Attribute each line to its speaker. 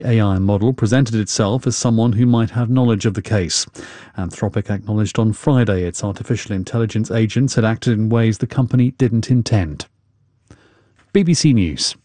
Speaker 1: AI model presented itself as someone who might have knowledge of the case. Anthropic acknowledged on Friday its artificial intelligence agents had acted in ways the company didn't intend. BBC News.